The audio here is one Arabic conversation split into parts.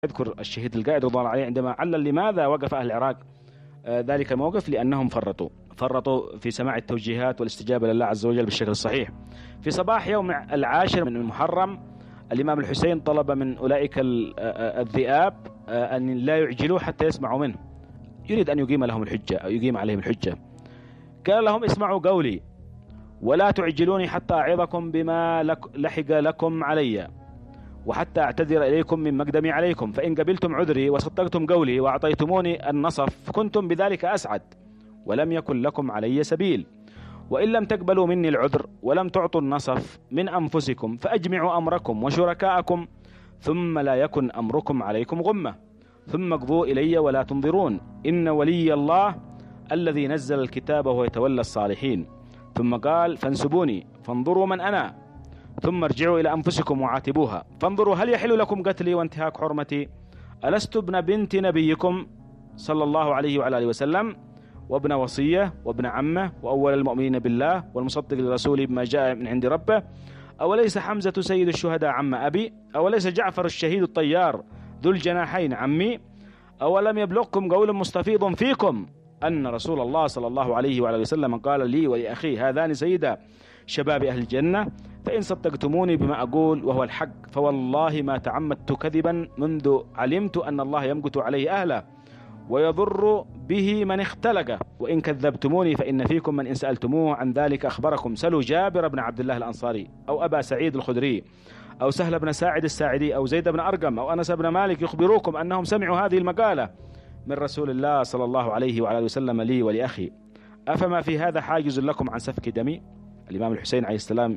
يذكر الشهيد القائد رضوان الله عليه عندما علل لماذا وقف أهل العراق ذلك الموقف، لأنهم فرطوا في سماع التوجيهات والاستجابة لله عز وجل بالشكل الصحيح. في صباح يوم 10 من المحرم الإمام الحسين طلب من أولئك الذئاب أن لا يعجلوا حتى يسمعوا منه، يريد أن يقيم لهم الحجة أو يقيم عليهم الحجة. قال لهم: اسمعوا قولي ولا تعجلوني حتى أعظكم بما لحق لكم علي، وحتى أعتذر إليكم من مقدمي عليكم، فإن قبلتم عذري وصدقتم قولي وأعطيتموني النصف كنتم بذلك أسعد، ولم يكن لكم علي سبيل، وإن لم تقبلوا مني العذر ولم تعطوا النصف من أنفسكم فأجمعوا أمركم وشركاءكم، ثم لا يكن أمركم عليكم غمة، ثم اقضوا إلي ولا تنظرون، إن ولي الله الذي نزل الكتاب وهو يتولى الصالحين. ثم قال: فانسبوني فانظروا من أنا، ثم ارجعوا إلى أنفسكم وعاتبوها، فانظروا هل يحل لكم قتلي وانتهاك حرمتي؟ ألست ابن بنت نبيكم صلى الله عليه وعلى آله وسلم، وابن وصية وابن عمه وأول المؤمنين بالله والمصدق لرسوله بما جاء من عند ربه؟ أوليس حمزة سيد الشهداء عم أبي؟ أوليس جعفر الشهيد الطيار ذو الجناحين عمي؟ أولم يبلغكم قول مستفيض فيكم أن رسول الله صلى الله عليه وعلى وسلم قال لي ولأخي هذان سيدا شباب أهل الجنة، فإن صدقتموني بما أقول وهو الحق فوالله ما تعمدت كذبا منذ علمت أن الله يمقت عليه أهله ويضر به من اختلقه، وإن كذبتموني فإن فيكم من إن سألتموه عن ذلك أخبركم، سلوا جابر بن عبد الله الأنصاري أو أبا سعيد الخدري أو سهل بن ساعد الساعدي أو زيد بن أرقم أو أنس بن مالك يخبروكم أنهم سمعوا هذه المقالة من رسول الله صلى الله عليه وعلى وسلم لي ولأخي، أفما في هذا حاجز لكم عن سفك دمي؟ الإمام الحسين عليه السلام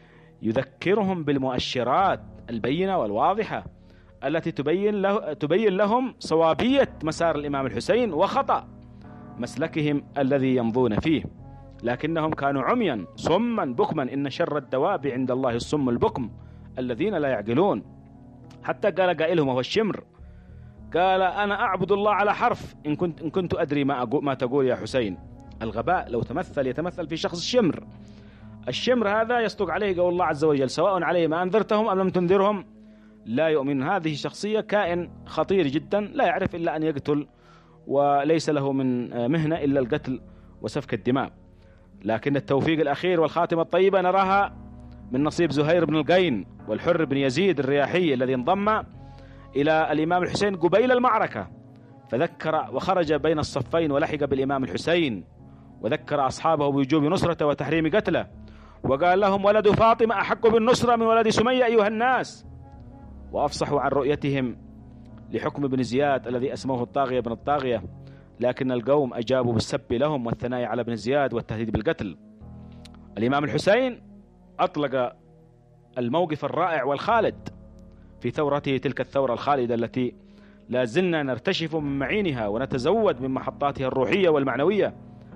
يذكرهم بالمؤشرات البينة والواضحة التي تبين لهم صوابية مسار الإمام الحسين وخطأ مسلكهم الذي يمضون فيه، لكنهم كانوا عميا صما بكما، إن شر الدواب عند الله الصم البكم الذين لا يعقلون. حتى قال قائلهم وهو الشمر، قال: أنا أعبد الله على حرف إن كنت أدري ما تقول يا حسين. الغباء لو يتمثل في شخص الشمر. الشمر هذا يصدق عليه قول الله عز وجل: سواء عليه ما أنذرتهم أم لم تنذرهم لا يؤمن. هذه شخصية كائن خطير جدا لا يعرف إلا أن يقتل، وليس له من مهنة إلا القتل وسفك الدماء. لكن التوفيق الأخير والخاتمة الطيبة نراها من نصيب زهير بن القين والحر بن يزيد الرياحي الذي انضم إلى الإمام الحسين قبيل المعركة، فذكر وخرج بين الصفين ولحق بالإمام الحسين، وذكر أصحابه بوجوب نصرته وتحريم قتله، وقال لهم: ولد فاطمة أحق بالنصرة من ولد سمية أيها الناس، وأفصحوا عن رؤيتهم لحكم ابن زياد الذي أسموه الطاغية بن الطاغية، لكن القوم أجابوا بالسب لهم والثناء على ابن زياد والتهديد بالقتل. الإمام الحسين أطلق الموقف الرائع والخالد في ثورته، تلك الثورة الخالدة التي لا زلنا نرتشف من معينها ونتزود من محطاتها الروحية والمعنوية،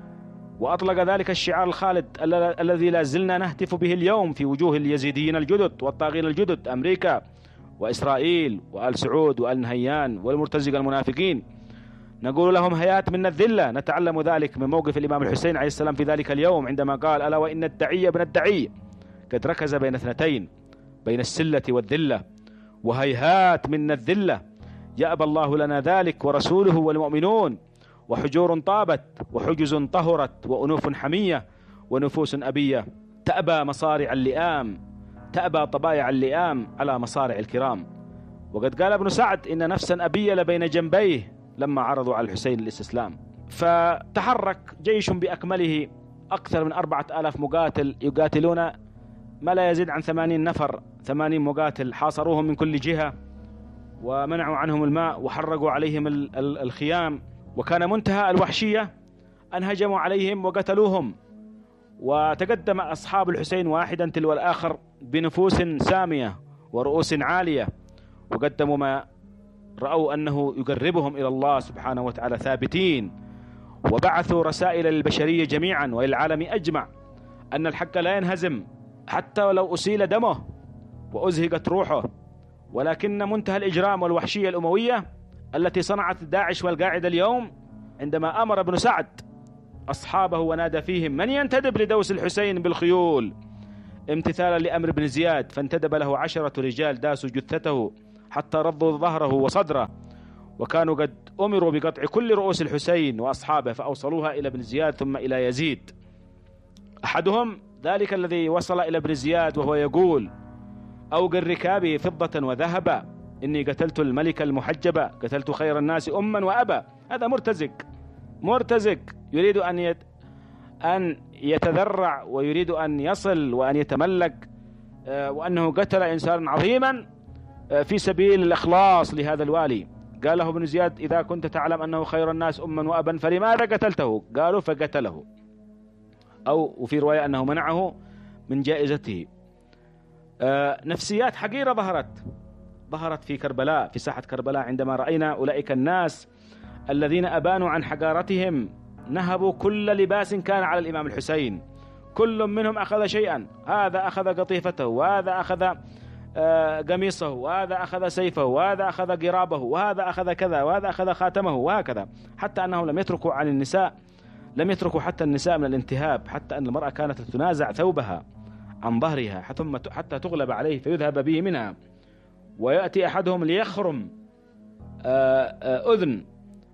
وأطلق ذلك الشعار الخالد الذي لا زلنا نهتف به اليوم في وجوه اليزيديين الجدد والطاغين الجدد، أمريكا وإسرائيل وآل سعود وآل نهيان والمرتزقة المنافقين، نقول لهم: هيات منا الذلة. نتعلم ذلك من موقف الإمام الحسين عليه السلام في ذلك اليوم عندما قال: ألا وإن الدعي ابن الدعي قد ركز بين اثنتين، بين السلة والذلة، وهيهات منا الذلة، يأبى الله لنا ذلك ورسوله والمؤمنون، وحجور طابت وحجز طهرت وأنوف حمية ونفوس أبية، تأبى مصارع اللئام، تأبى طبايع اللئام على مصارع الكرام. وقد قال ابن سعد: إن نفسا أبية لبين جنبيه لما عرضوا على الحسين الاستسلام. فتحرك جيش بأكمله أكثر من 4000 مقاتل يقاتلون ما لا يزيد عن 80 نفر، 80 مقاتل، حاصروهم من كل جهة ومنعوا عنهم الماء وحرقوا عليهم الخيام، وكان منتهى الوحشية أن هجموا عليهم وقتلوهم. وتقدم أصحاب الحسين واحدا تلو الآخر بنفوس سامية ورؤوس عالية، وقدموا ما رأوا أنه يقربهم إلى الله سبحانه وتعالى ثابتين، وبعثوا رسائل للبشرية جميعا وللعالم أجمع أن الحق لا ينهزم حتى ولو أسيل دمه وأزهقت روحه. ولكن منتهى الإجرام والوحشية الأموية التي صنعت داعش والقاعدة اليوم عندما أمر ابن سعد أصحابه ونادى فيهم: من ينتدب لدوس الحسين بالخيول، امتثالا لأمر ابن زياد، فانتدب له 10 رجال داسوا جثته حتى رضوا ظهره وصدره، وكانوا قد أمروا بقطع كل رؤوس الحسين وأصحابه فأوصلوها إلى ابن زياد ثم إلى يزيد. أحدهم ذلك الذي وصل إلى ابن زياد وهو يقول: أوقر ركابي فضة وذهبا، إني قتلت الملك المحجبة، قتلت خير الناس أما وأبا. هذا مرتزق يريد أن يتذرع ويريد أن يصل وأن يتملك، وأنه قتل إنسانا عظيما في سبيل الإخلاص لهذا الوالي. قال له ابن زياد: إذا كنت تعلم أنه خير الناس أما وأبا فلماذا قتلته؟ قالوا: فقتله، أو وفي رواية أنه منعه من جائزته. نفسيات حقيرة ظهرت في كربلاء، في ساحة كربلاء، عندما رأينا أولئك الناس الذين أبانوا عن حقارتهم، نهبوا كل لباس كان على الإمام الحسين، كل منهم أخذ شيئا، هذا أخذ قطيفته، وهذا أخذ قميصه، وهذا أخذ سيفه، وهذا أخذ قرابه، وهذا أخذ كذا، وهذا أخذ خاتمه، وهكذا، حتى أنهم لم يتركوا عن النساء، لم يتركوا حتى النساء من الانتهاب، حتى أن المرأة كانت تنازع ثوبها عن ظهرها حتى تغلب عليه فيذهب به منها، ويأتي أحدهم ليخرم أذن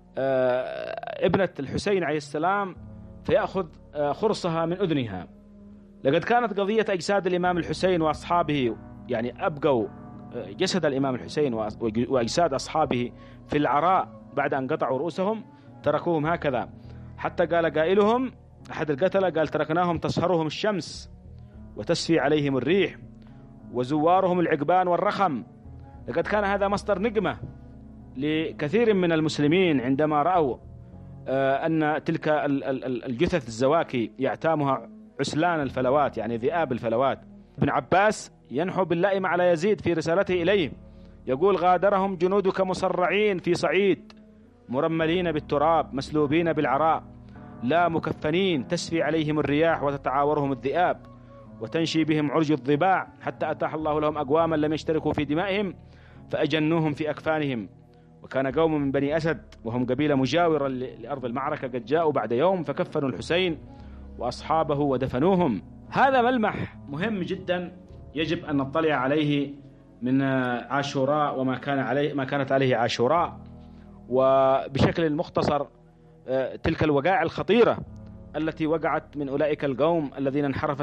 ابنة الحسين عليه السلام فيأخذ خرصها من أذنها. لقد كانت قضية أجساد الإمام الحسين وأصحابه، يعني أبقوا جسد الإمام الحسين وأجساد أصحابه في العراء بعد أن قطعوا رؤوسهم، تركوهم هكذا، حتى قال قائلهم أحد القتلة قال: تركناهم تصهرهم الشمس وتسفي عليهم الريح وزوارهم العقبان والرخم. لقد كان هذا مصدر نقمة لكثير من المسلمين عندما رأوا أن تلك الجثث الزواكي يعتامها عسلان الفلوات، يعني ذئاب الفلوات. ابن عباس ينحو باللائم على يزيد في رسالته إليه، يقول: غادرهم جنودك مصرعين في صعيد، مرملين بالتراب، مسلوبين بالعراء، لا مكفنين، تسفي عليهم الرياح وتتعاورهم الذئاب وتنشي بهم عرج الضباع، حتى أتاح الله لهم أقواما لم يشتركوا في دمائهم فأجنوهم في أكفانهم. وكان قوم من بني أسد وهم قبيلة مجاورة لأرض المعركة قد جاءوا بعد يوم فكفنوا الحسين وأصحابه ودفنوهم. هذا ملمح مهم جدا يجب أن نطلع عليه من عاشوراء ما كانت عليه عاشوراء، وبشكل مختصر تلك الوقائع الخطيرة التي وقعت من أولئك القوم الذين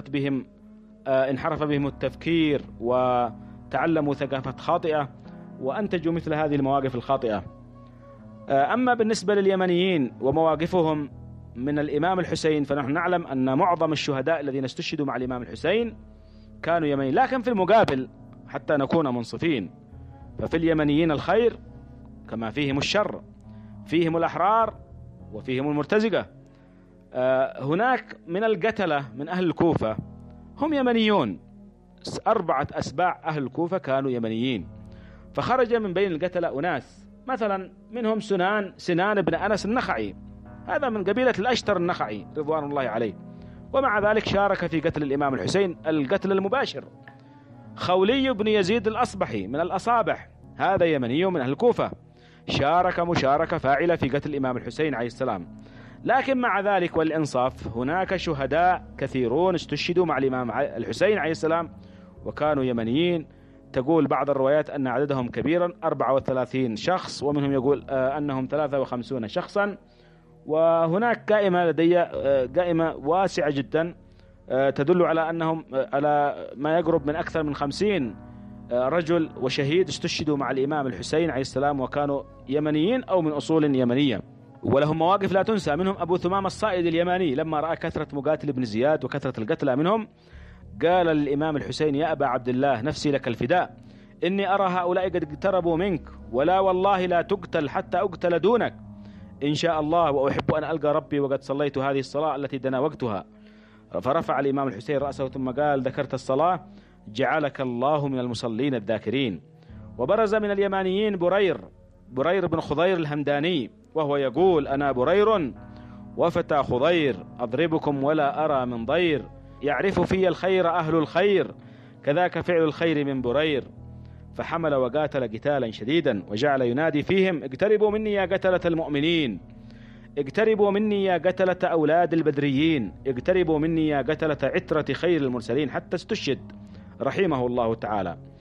انحرف بهم التفكير وتعلموا ثقافة خاطئة وأنتجوا مثل هذه المواقف الخاطئة. أما بالنسبة لليمنيين ومواقفهم من الإمام الحسين، فنحن نعلم أن معظم الشهداء الذين استشهدوا مع الإمام الحسين كانوا يمنيين، لكن في المقابل حتى نكون منصفين ففي اليمنيين الخير كما فيهم الشر، فيهم الأحرار وفيهم المرتزقة. هناك من القتلة من أهل الكوفة هم يمنيون، 4 أسباع أهل الكوفة كانوا يمنيين، فخرج من بين القتلة أناس، مثلا منهم سنان بن أنس النخعي، هذا من قبيلة الأشتر النخعي رضوان الله عليه، ومع ذلك شارك في قتل الإمام الحسين القتل المباشر. خولي بن يزيد الأصبحي من الأصابح، هذا يمني من أهل الكوفة، شارك مشاركة فاعلة في قتل الإمام الحسين عليه السلام. لكن مع ذلك والإنصاف هناك شهداء كثيرون استشهدوا مع الإمام الحسين عليه السلام وكانوا يمنيين. تقول بعض الروايات أن عددهم كبيرا 34 شخص، ومنهم يقول أنهم 53 شخصا. وهناك قائمة واسعة جدا تدل على أنهم على ما يقرب من أكثر من 50 رجل وشهيد استشهدوا مع الإمام الحسين عليه السلام وكانوا يمنيين أو من أصول يمنية، ولهم مواقف لا تنسى. منهم أبو ثمامة الصائد اليماني لما رأى كثرة مقاتل ابن زياد وكثرة القتلى منهم قال للإمام الحسين: يا أبا عبد الله نفسي لك الفداء، إني أرى هؤلاء قد اقتربوا منك، ولا والله لا تقتل حتى أقتل دونك إن شاء الله، وأحب أن ألقى ربي وقد صليت هذه الصلاة التي دنا وقتها. فرفع الإمام الحسين رأسه ثم قال: ذكرت الصلاة جعلك الله من المصلين الذاكرين. وبرز من اليمانيين برير بن خضير الهمداني وهو يقول: أنا برير وفتى خضير، أضربكم ولا أرى من ضير، يعرف في الخير أهل الخير، كذاك فعل الخير من برير. فحمل وقاتل قتالا شديدا وجعل ينادي فيهم: اقتربوا مني يا قتلة المؤمنين، اقتربوا مني يا قتلة أولاد البدريين، اقتربوا مني يا قتلة عترة خير المرسلين، حتى استشهد رحمه الله تعالى.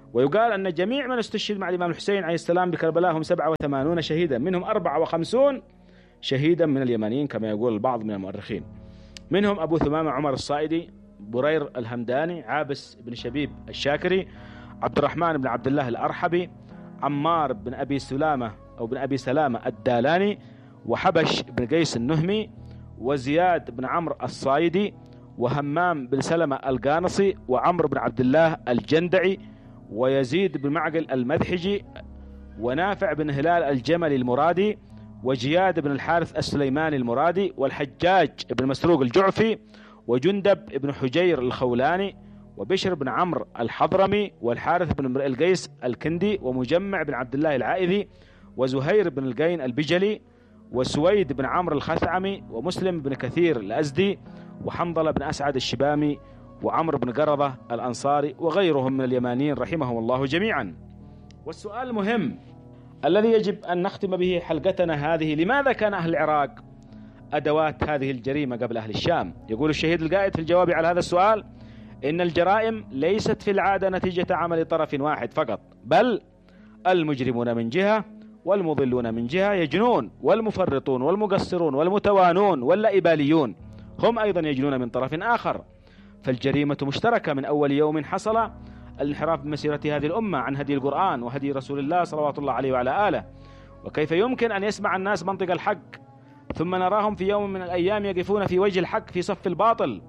ويقال أن جميع من استشهد مع الإمام الحسين عليه السلام بكربلاء هم 87 شهيدا، منهم 54 شهيدا من اليمنيين كما يقول البعض من المؤرخين، منهم أبو ثمامة عمر الصائدي، برير الهمداني، عابس بن شبيب الشاكري، عبد الرحمن بن عبد الله الأرحبي، عمار بن أبي سلامة أو بن أبي سلامة الدالاني، وحبش بن قيس النهمي، وزياد بن عمرو الصايدي، وهمام بن سلمة القانصي، وعمرو بن عبد الله الجندعي، ويزيد بن معقل المذحجي، ونافع بن هلال الجمل المرادي، وجياد بن الحارث السليماني المرادي، والحجاج بن مسروق الجعفي، وجندب بن حجير الخولاني، وبشر بن عمرو الحضرمي، والحارث بن امرئ القيس الكندي، ومجمع بن عبد الله العائذي، وزهير بن القين البجلي، وسويد بن عمرو الخثعمي، ومسلم بن كثير الأزدي، وحنظلة بن أسعد الشبامي، وعمرو بن قرضة الأنصاري، وغيرهم من اليمانيين رحمهم الله جميعا. والسؤال المهم الذي يجب أن نختم به حلقتنا هذه: لماذا كان أهل العراق أدوات هذه الجريمة قبل أهل الشام؟ يقول الشهيد القائد في الجواب على هذا السؤال: إن الجرائم ليست في العادة نتيجة عمل طرف واحد فقط، بل المجرمون من جهة والمضلون من جهة يجنون، والمفرطون والمقصرون والمتوانون واللائباليون هم أيضا يجنون من طرف آخر. فالجريمة مشتركة من أول يوم حصل الانحراف بمسيرة هذه الأمة عن هدي القرآن وهدي رسول الله صلوات الله عليه وعلى آله. وكيف يمكن أن يسمع الناس منطق الحق ثم نراهم في يوم من الأيام يقفون في وجه الحق في صف الباطل؟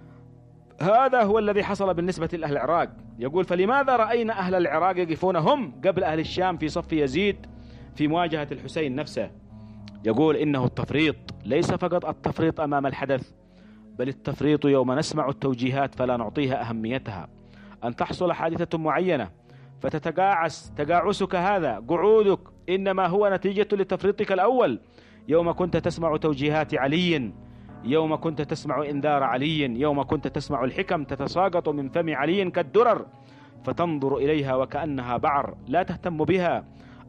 هذا هو الذي حصل بالنسبة لأهل العراق. يقول: فلماذا رأينا أهل العراق يقفون هم قبل أهل الشام في صف يزيد في مواجهة الحسين نفسه؟ يقول: إنه التفريط، ليس فقط التفريط أمام الحدث، بل التفريط يوم نسمع التوجيهات فلا نعطيها أهميتها. أن تحصل حادثة معينة تقاعسك هذا، قعودك، إنما هو نتيجة لتفريطك الأول، يوم كنت تسمع توجيهات علي، يوم كنت تسمع إنذار علي، يوم كنت تسمع الحكم تتساقط من فم علي كالدرر فتنظر إليها وكأنها بعر لا تهتم بها.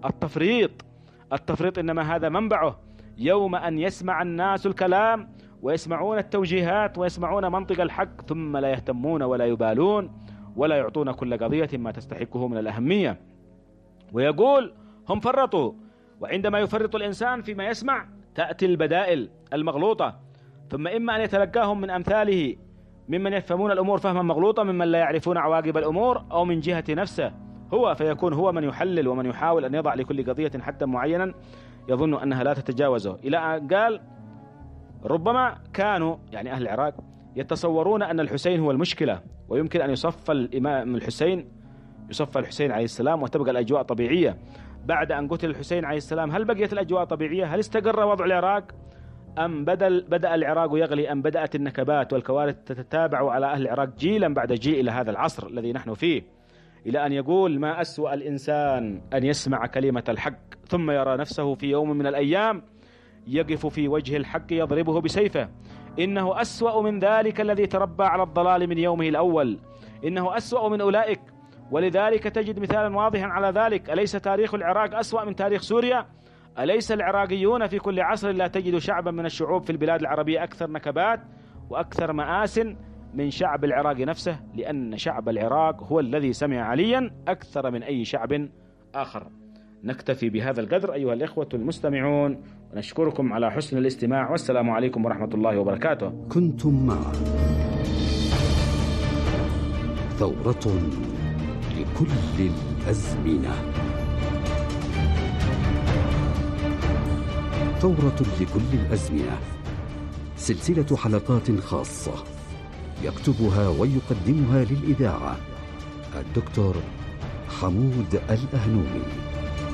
التفريط إنما هذا منبعه يوم أن يسمع الناس الكلام ويسمعون التوجيهات ويسمعون منطق الحق ثم لا يهتمون ولا يبالون ولا يعطون كل قضية ما تستحقه من الأهمية. ويقول: هم فرطوا، وعندما يفرط الإنسان فيما يسمع تأتي البدائل المغلوطة، ثم إما أن يتلقاهم من أمثاله ممن يفهمون الأمور فهما مغلوطا ممن لا يعرفون عواقب الأمور، أو من جهة نفسه هو، فيكون هو من يحلل ومن يحاول أن يضع لكل قضية حدا معينا يظن أنها لا تتجاوزه. إلى أن قال: ربما كانوا يعني أهل العراق يتصورون أن الحسين هو المشكلة، ويمكن أن يصفى الإمام الحسين، يصفى الحسين عليه السلام وتبقى الأجواء طبيعية. بعد أن قتل الحسين عليه السلام هل بقيت الأجواء طبيعية؟ هل استقر وضع العراق؟ أم بدأ العراق يغلي؟ أم بدأت النكبات والكوارث تتتابع على أهل العراق جيلا بعد جيل إلى هذا العصر الذي نحن فيه؟ إلى أن يقول: ما أسوأ الإنسان أن يسمع كلمة الحق ثم يرى نفسه في يوم من الأيام يقف في وجه الحق يضربه بسيفه. إنه أسوأ من ذلك الذي تربى على الضلال من يومه الأول، إنه أسوأ من أولئك. ولذلك تجد مثالا واضحا على ذلك: أليس تاريخ العراق أسوأ من تاريخ سوريا؟ أليس العراقيون في كل عصر لا تجد شعبا من الشعوب في البلاد العربية أكثر نكبات وأكثر مآسٍ من شعب العراق نفسه؟ لأن شعب العراق هو الذي سمع عليا أكثر من أي شعب آخر. نكتفي بهذا القدر أيها الإخوة المستمعون، ونشكركم على حسن الاستماع، والسلام عليكم ورحمة الله وبركاته. كنتم مع ثورة لكل الأزمنة، ثورة لكل الأزمنة، سلسلة حلقات خاصة يكتبها ويقدمها للإذاعة الدكتور حمود الأهنومي.